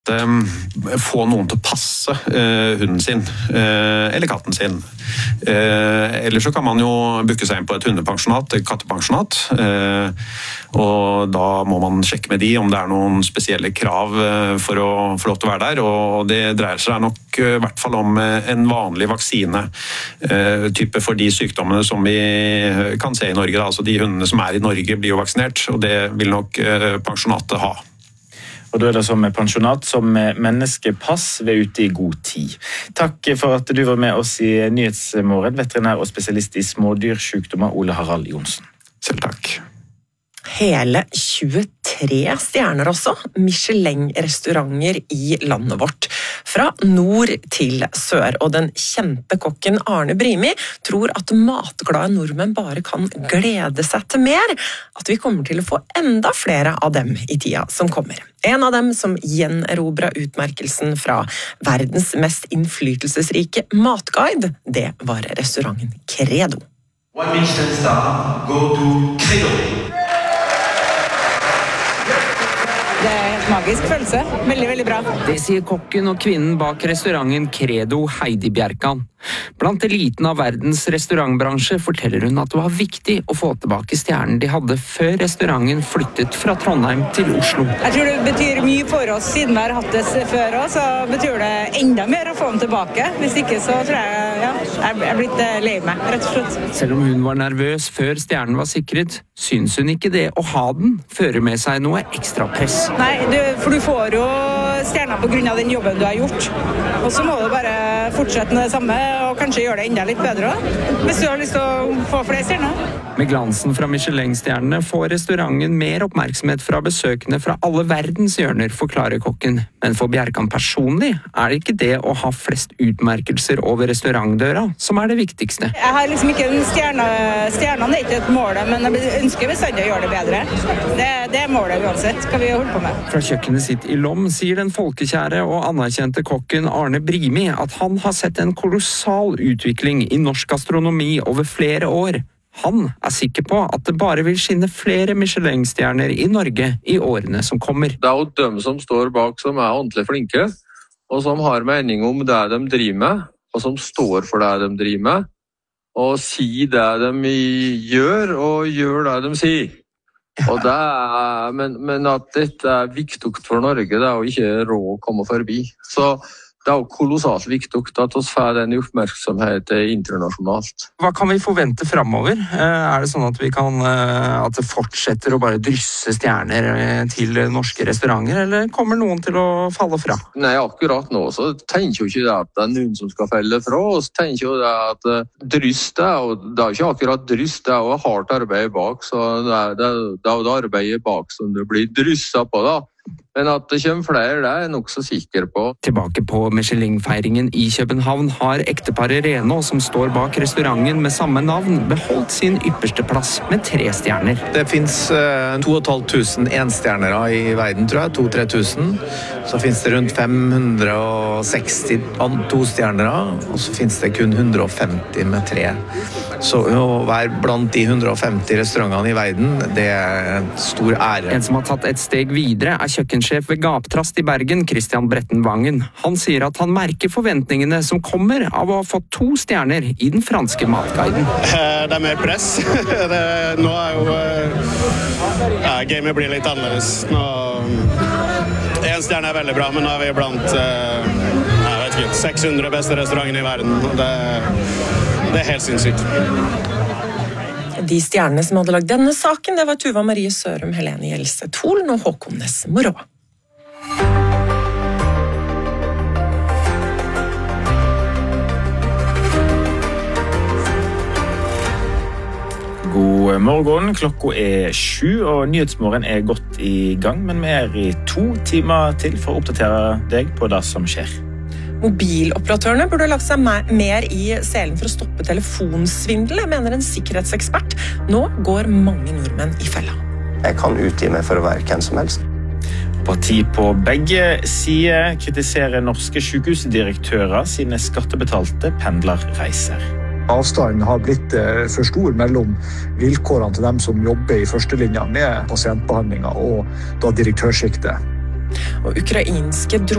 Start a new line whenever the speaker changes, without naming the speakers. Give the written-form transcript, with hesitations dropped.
få noen til å passe hunden sin eller katten sin. Eller så kan man jo booke seg inn på et hundepensjonat, et kattepensjonat, og da må man sjekke med de om det er noen spesielle krav for å få lov til å være der, og det dreier seg nok i hvert fall om en vanlig vaksine type for de sykdommene som vi kan se i Norge. Altså de hundene som er i Norge blir jo vaksinert, og det vil nok pensjonatet ha.
Og da er det som med pensjonat, som med menneskepass ved ute i god tid. Takk for at du var med oss i Nyhetsmorgen, veterinær og spesialist i smådyrsykdommer, Ole Harald Johnsen.
Selv takk.
Hele 23 stjerner også, Michelin-restauranter i landet vårt. Fra nord til sør, og den kjente kokken Arne Brimi tror at matglade nordmenn bare kan glede seg til mer, at vi kommer til å få enda flere av dem i tida som kommer. En av dem som gjenerobret utmerkelsen fra verdens mest innflytelsesrike matguide, det var restauranten Credo.
One Michelin star, go to Credo.
Det er en magisk følelse. Veldig, veldig bra.
Det sier kokken og kvinnen bak restauranten Credo, Heidi Bjerkan. Blant eliten av verdens restaurantbransje forteller hun at det var viktig å få tilbake stjernen de hadde før restauranten flyttet fra Trondheim til Oslo.
Jeg tror det betyr mye for oss, siden vi har hatt det før også, så betyr det enda mer å få dem tilbake. Hvis ikke så tror jeg er blitt lei meg, rett og slett.
Selv om hun var nervøs før stjernen var sikret, syns hun ikke det å ha den fører med seg noe ekstra press.
Nei, for du får jo stjerner på grunn av den jobben du har gjort. Og så må du bare fortsette med det samme, og kanskje gjøre det enda litt bedre også, hvis du har lyst til å få flere stjerner.
Med glansen fra Michelin-stjernene får restauranten mer oppmerksomhet fra besøkende fra alle verdens hjørner, forklarer kokken. Men for Bjerkan personlig er det ikke det å ha flest utmerkelser over restaurantdøra som er det viktigste.
Jeg har liksom ikke en stjernene er ikke et mål, men jeg ønsker bestandig å gjøre det bedre. Det er målet uansett, hva vi holder på med.
Fra kjøkkenet sitt i Lom sier den folkekjære og anerkjente kokken Arne Brimi at han har sett en kolossal utvikling i norsk gastronomi over flere år. Han er sikker på at det bare vil skinne flere Michelin-stjerner i Norge i årene som kommer.
Det er jo dem som står bak som er ordentlig flinke, og som har mening om det de driver med, og som står for det de driver med, og sier det de gjør, og gjør det de sier. Og det er, men at dette er viktig for Norge, det er jo ikke råd å komme forbi. Så det er jo kolossalt viktig at vi får den oppmerksomheten internasjonalt.
Hva kan vi forvente fremover? Er det sånn at at det fortsetter å bare drysse stjerner til norske restauranter, eller kommer noen til å falle fra?
Nei, akkurat nå så tenker jo ikke det at det er noen som skal felle fra, og så tenker jo det at dryss det er jo ikke akkurat dryss, det er jo hardt arbeid bak, så det er jo det arbeidet bak som det blir drysset på da. Men at det kommer flere, det er jeg nok så sikker på.
Tilbake på Michelin-feiringen i København har ekteparet Reno, som står bak restauranten med samme navn, beholdt sin ypperste plass med 3 stjerner.
Det finnes 2500 enstjernere i verden, tror jeg, 2-3000. Så finnes det rundt 560 2-stjernere, og så finnes det kun 150 med 3. Så å være blant de 150 restaurantene i verden, det er en stor ære.
En som har tatt et steg videre er kjøkkensjef ved Gaptrast i Bergen, Christian Bretten Vangen. Han sier at han merker forventningene som kommer av å ha fått 2 stjerner i den franske matguiden.
Det er mer press. Nå er jo gamet blir litt annerledes. En stjerne er veldig bra, men nå er vi blant 600 beste restaurantene i verden. Det er helt sinnssykt.
De stjernene som hadde lagd denne saken, det var Tuva Marie Sørum, Helene Gjelse Tholen og Håkon Næss Morå.
God morgen, klokka er 7, og Nyhetsmorgen er godt i gang, men vi er i 2 timer til for å oppdatere deg på det som skjer.
Mobiloperatørene burde lagt seg mer i selen for å stoppe telefonsvindel, mener en sikkerhetsekspert. Nå går mange nordmenn i fella.
Jeg kan utgi meg for å være hvem som helst.
Parti på begge sider kritiserer norske sykehusdirektører sine skattebetalte pendlerreiser.
Avstanden har blitt for stor mellom vilkårene til dem som jobber i førstelinja med pasientbehandlinger og da direktørsjiktet.
Og ukrainske